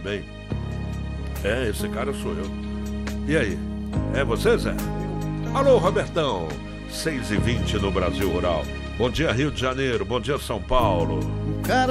também. É, esse cara sou eu. E aí? É você, Zé? Alô, Robertão. 6h20 no Brasil Rural. Bom dia, Rio de Janeiro. Bom dia, São Paulo.